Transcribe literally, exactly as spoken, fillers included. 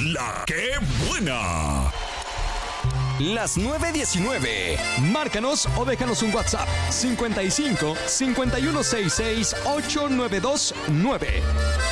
La que buena. Las nueve diecinueve. Márcanos o déjanos un WhatsApp. cincuenta y cinco, cincuenta y uno sesenta y seis, ochenta y nueve veintinueve.